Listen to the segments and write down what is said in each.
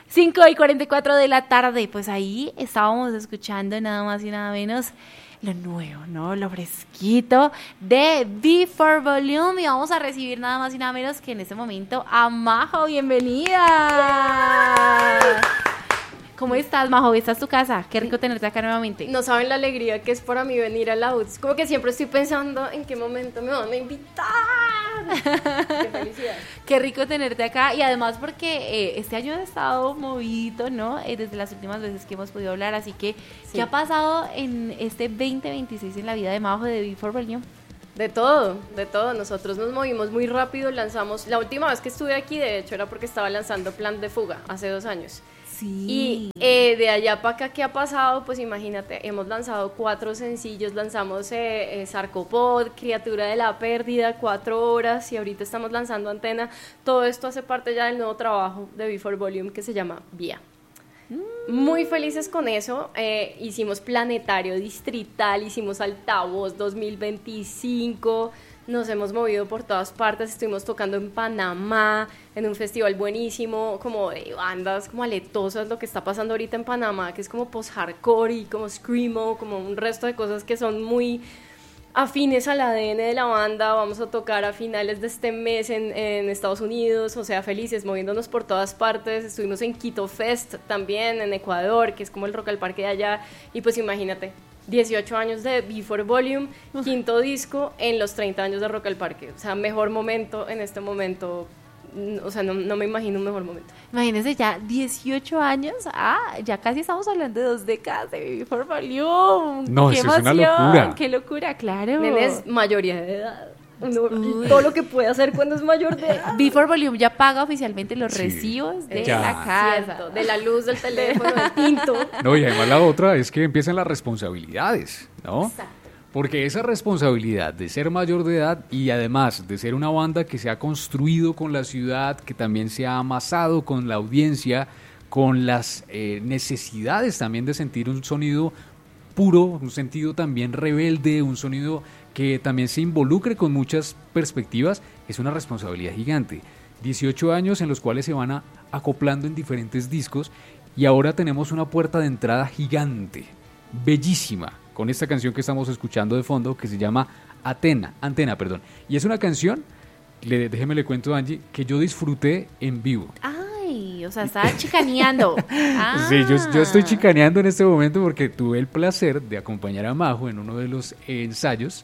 5:44 de la tarde, pues ahí estábamos escuchando nada más y nada menos lo nuevo, ¿no? Lo fresquito de B4 Volume, y vamos a recibir nada más y nada menos que en este momento a Majo. ¡Bienvenida! ¿Cómo estás, Majo? ¿Esta es tu casa? Qué rico tenerte acá nuevamente. No saben la alegría que es para mí venir a la UTS. Como que siempre estoy pensando en qué momento me van a invitar. ¡Qué felicidad! Qué rico tenerte acá, y además porque este año ha estado movido, ¿no? Desde las últimas veces que hemos podido hablar, así que sí. ¿Qué ha pasado en este 2026 en la vida de Majo de B4 Volume? De todo, de todo. Nosotros nos movimos muy rápido, lanzamos... La última vez que estuve aquí, de hecho, era porque estaba lanzando Plan de Fuga, hace 2 años. Sí. Y de allá para acá, ¿qué ha pasado? Pues imagínate, hemos lanzado 4 sencillos, lanzamos Sarcopod, Criatura de la Pérdida, 4 horas, y ahorita estamos lanzando Antena. Todo esto hace parte ya del nuevo trabajo de B4 Volume que se llama Vía. Muy felices con eso. Hicimos Planetario Distrital, hicimos Altavoz 2025, nos hemos movido por todas partes. Estuvimos tocando en Panamá, en un festival buenísimo, como de bandas como aletosas, lo que está pasando ahorita en Panamá, que es como post-hardcore y como screamo, como un resto de cosas que son muy afines al ADN de la banda. Vamos a tocar a finales de este mes en Estados Unidos, o sea, felices, moviéndonos por todas partes. Estuvimos en Quito Fest también, en Ecuador, que es como el Rock al Parque de allá, y pues imagínate, 18 años de B4 Volume, 5º disco en los 30 años de Rock al Parque. O sea, mejor momento en este momento. O sea, no me imagino un mejor momento. Imagínense, ya 18 años, ya casi estamos hablando de 2 décadas de B4 Volume. No, ¡Qué eso emoción! Es una locura. ¡Qué locura, claro! Nenes, mayoría de edad. Todo lo que puede hacer cuando es mayor de edad. B4 Volume ya paga oficialmente los recibos de la casa. Cierto, de la luz, del teléfono, del tinto. No, y además la otra es que empiezan las responsabilidades, ¿no? Exacto. Porque esa responsabilidad de ser mayor de edad y además de ser una banda que se ha construido con la ciudad, que también se ha amasado con la audiencia, con las necesidades también de sentir un sonido puro, un sentido también rebelde, un sonido que también se involucre con muchas perspectivas, es una responsabilidad gigante. 18 años en los cuales se van acoplando en diferentes discos, y ahora tenemos una puerta de entrada gigante, bellísima, con esta canción que estamos escuchando de fondo, que se llama Antena, y es una canción, déjeme le cuento, Angie, que yo disfruté en vivo. Ay, o sea, estaba chicaneando. Sí, yo estoy chicaneando en este momento porque tuve el placer de acompañar a Majo en uno de los ensayos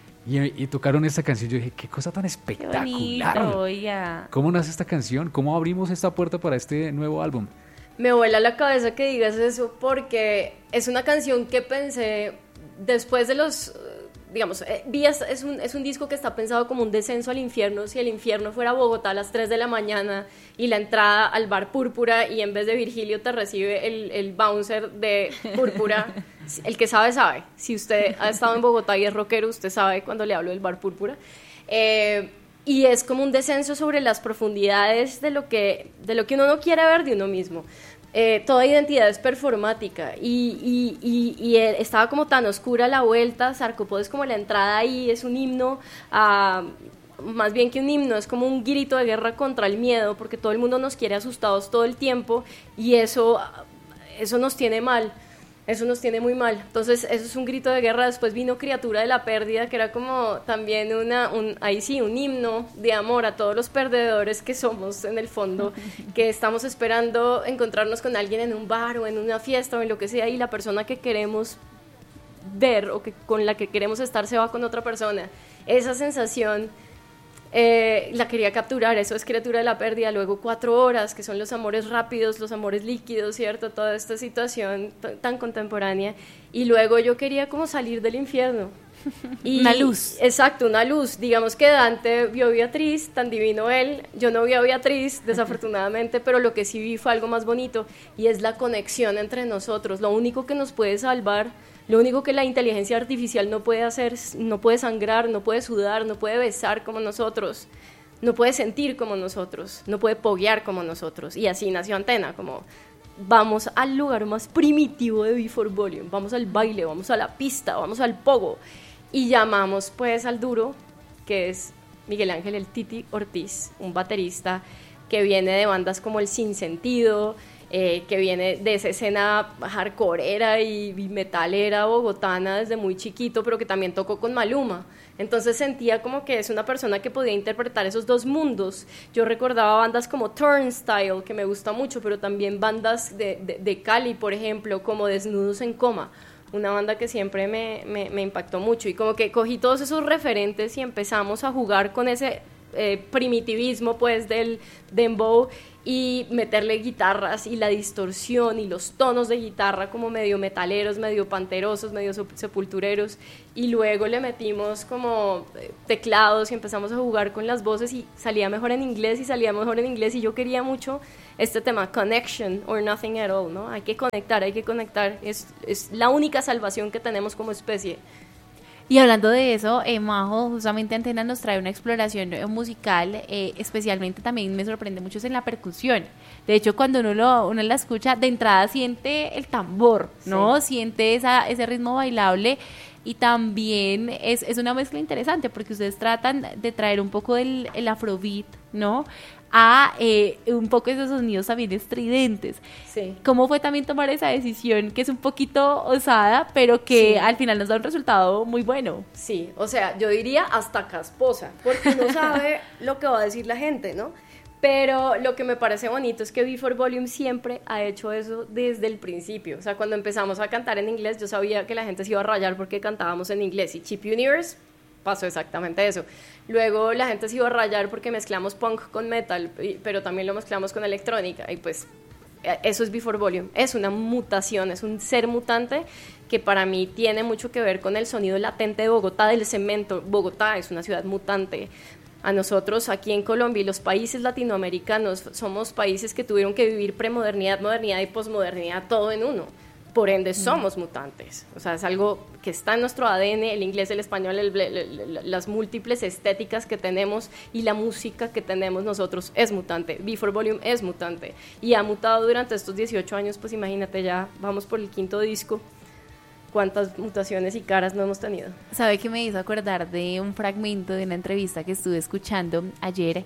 y tocaron esta canción. Yo dije, qué cosa tan espectacular. Qué bonito, oiga. ¿Cómo nace esta canción? ¿Cómo abrimos esta puerta para este nuevo álbum? Me vuela la cabeza que digas eso, porque es una canción que pensé después de los... Digamos, Vías es un disco que está pensado como un descenso al infierno. Si el infierno fuera Bogotá a las 3 de la mañana y la entrada al bar Púrpura, y en vez de Virgilio te recibe el bouncer de Púrpura, el que sabe, sabe. Si usted ha estado en Bogotá y es rockero, usted sabe cuando le hablo del bar Púrpura. Y es como un descenso sobre las profundidades de lo que uno no quiere ver de uno mismo. Toda identidad es performática y estaba como tan oscura la vuelta. Sarcopod es como la entrada ahí, es un himno, más bien que un himno, es como un grito de guerra contra el miedo, porque todo el mundo nos quiere asustados todo el tiempo, y eso nos tiene mal. Eso nos tiene muy mal. Entonces, eso es un grito de guerra. Después vino Criatura de la Pérdida, que era como también un himno de amor a todos los perdedores que somos en el fondo, que estamos esperando encontrarnos con alguien en un bar o en una fiesta o en lo que sea, y la persona que queremos ver o con la que queremos estar se va con otra persona. Esa sensación la quería capturar. Eso es Criatura de la Pérdida. Luego 4 horas, que son los amores rápidos, los amores líquidos, ¿cierto? Toda esta situación tan contemporánea. Y luego yo quería como salir del infierno. Y, una luz. Exacto, una luz. Digamos que Dante vio a Beatriz, tan divino él. Yo no vi a Beatriz, desafortunadamente, pero lo que sí vi fue algo más bonito, y es la conexión entre nosotros. Lo único que nos puede salvar, lo único que la inteligencia artificial no puede hacer, no puede sangrar, no puede sudar, no puede besar como nosotros, no puede sentir como nosotros, no puede poguear como nosotros. Y así nació Antena, como vamos al lugar más primitivo de B4 Volume, vamos al baile, vamos a la pista, vamos al pogo. Y llamamos pues al duro, que es Miguel Ángel el Titi Ortiz, un baterista que viene de bandas como El Sinsentido, que viene de esa escena hardcoreera y metalera bogotana desde muy chiquito, pero que también tocó con Maluma. Entonces sentía como que es una persona que podía interpretar esos dos mundos. Yo recordaba bandas como Turnstile, que me gusta mucho, pero también bandas de Cali, por ejemplo, como Desnudos en Coma, una banda que siempre me impactó mucho. Y como que cogí todos esos referentes y empezamos a jugar con ese primitivismo pues del dembow y meterle guitarras y la distorsión y los tonos de guitarra como medio metaleros, medio panterosos, medio sepultureros, y luego le metimos como teclados y empezamos a jugar con las voces y salía mejor en inglés y yo quería mucho este tema, connection or nothing at all, ¿no? Hay que conectar, es la única salvación que tenemos como especie. Y hablando de eso, Majo, justamente Antena nos trae una exploración musical, especialmente también me sorprende mucho es en la percusión. De hecho, cuando uno la escucha, de entrada siente el tambor, ¿no? Sí. Siente ese ritmo bailable y también es una mezcla interesante porque ustedes tratan de traer un poco el afrobeat, ¿no? A un poco esos sonidos también estridentes. Sí. ¿Cómo fue también tomar esa decisión que es un poquito osada, pero que sí. al final nos da un resultado muy bueno? Sí, o sea, yo diría hasta casposa, porque uno sabe lo que va a decir la gente, ¿no? Pero lo que me parece bonito es que Before Volume siempre ha hecho eso desde el principio. O sea, cuando empezamos a cantar en inglés, yo sabía que la gente se iba a rayar porque cantábamos en inglés. Y Cheap Universe pasó exactamente eso. Luego la gente se iba a rayar porque mezclamos punk con metal, pero también lo mezclamos con electrónica, y pues eso es Before Volume, es una mutación, es un ser mutante que para mí tiene mucho que ver con el sonido latente de Bogotá, del cemento. Bogotá es una ciudad mutante. A nosotros aquí en Colombia y los países latinoamericanos somos países que tuvieron que vivir premodernidad, modernidad y posmodernidad todo en uno. Por ende somos mutantes, o sea, es algo que está en nuestro ADN, el inglés, el español, las múltiples estéticas que tenemos y la música que tenemos nosotros es mutante. Before Volume es mutante y ha mutado durante estos 18 años, pues imagínate, ya vamos por el 5º disco, cuántas mutaciones y caras no hemos tenido. ¿Sabe qué me hizo acordar de un fragmento de una entrevista que estuve escuchando ayer?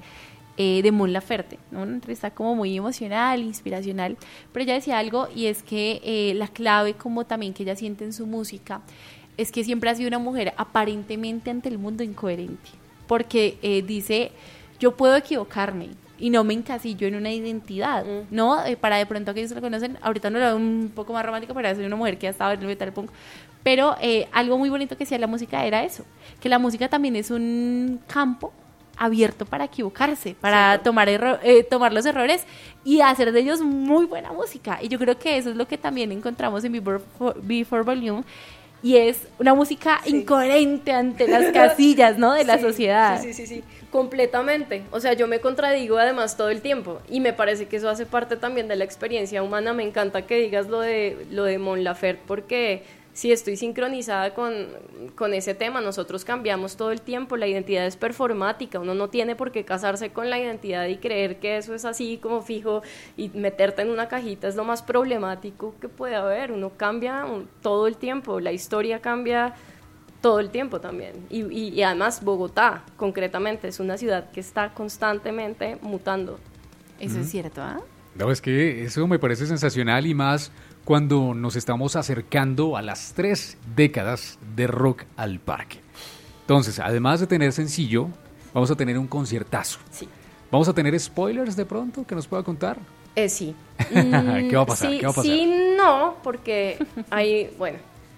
De Mon Laferte, ¿no? Una entrevista como muy emocional, inspiracional, pero ella decía algo y es que la clave como también que ella siente en su música es que siempre ha sido una mujer aparentemente ante el mundo incoherente, porque dice, yo puedo equivocarme y no me encasillo en una identidad, ¿no? Para de pronto aquellos que la conocen, ahorita no lo veo un poco más romántico, pero soy una mujer que ha estado en el metal punk, pero algo muy bonito que hacía la música era eso, que la música también es un campo abierto para equivocarse, para sí. tomar los errores y hacer de ellos muy buena música. Y yo creo que eso es lo que también encontramos en Before Volume, y es una música sí. incoherente ante las casillas, ¿no? de la sí, sociedad. Sí, completamente. O sea, yo me contradigo además todo el tiempo y me parece que eso hace parte también de la experiencia humana. Me encanta que digas lo de Mon Laferte, porque sí, estoy sincronizada con ese tema. Nosotros cambiamos todo el tiempo, la identidad es performática, uno no tiene por qué casarse con la identidad y creer que eso es así como fijo y meterte en una cajita es lo más problemático que puede haber. Uno cambia todo el tiempo, la historia cambia todo el tiempo también, y además Bogotá concretamente es una ciudad que está constantemente mutando. Eso es cierto, ¿ah? No, es que eso me parece sensacional, y más cuando nos estamos acercando a las 3 décadas de Rock al Parque. Entonces, además de tener sencillo, vamos a tener un conciertazo. Sí. ¿Vamos a tener spoilers de pronto que nos pueda contar? Sí. ¿Qué va a pasar? Sí, ¿Qué va a pasar? Sí, no, porque hay, bueno,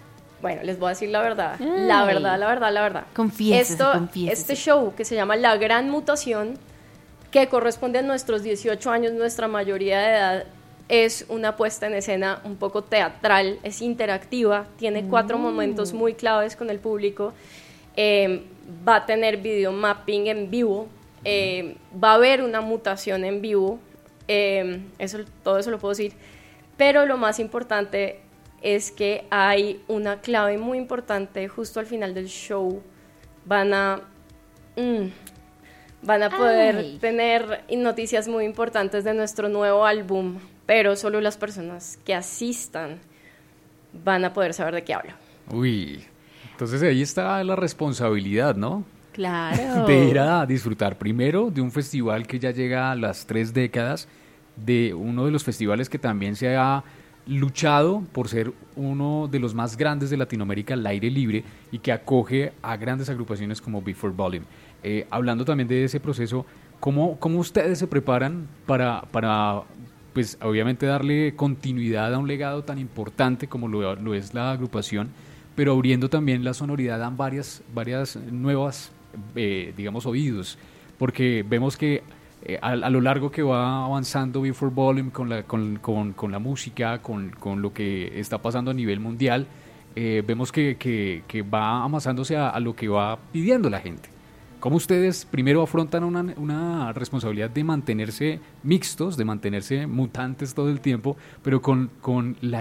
les voy a decir la verdad. La verdad. Confiésese. Este show que se llama La Gran Mutación, que corresponde a nuestros 18 años, nuestra mayoría de edad, es una puesta en escena un poco teatral, es interactiva, tiene 4 momentos muy claves con el público, va a tener video mapping en vivo, va a haber una mutación en vivo, todo eso lo puedo decir, pero lo más importante es que hay una clave muy importante justo al final del show. Van a poder tener noticias muy importantes de nuestro nuevo álbum, pero solo las personas que asistan van a poder saber de qué hablo. Uy, entonces ahí está la responsabilidad, ¿no? Claro. De ir a disfrutar primero de un festival que ya llega a las 3 décadas, de uno de los festivales que también se ha luchado por ser uno de los más grandes de Latinoamérica al aire libre y que acoge a grandes agrupaciones como Before Volume. Hablando también de ese proceso, ¿cómo ustedes se preparan para pues obviamente darle continuidad a un legado tan importante como lo es la agrupación, pero abriendo también la sonoridad a varias nuevas, digamos, oídos? Porque vemos que a lo largo que va avanzando Before Volume con la música, con lo que está pasando a nivel mundial, vemos que va amasándose a lo que va pidiendo la gente. ¿Cómo ustedes primero afrontan una responsabilidad de mantenerse mixtos, de mantenerse mutantes todo el tiempo, pero con la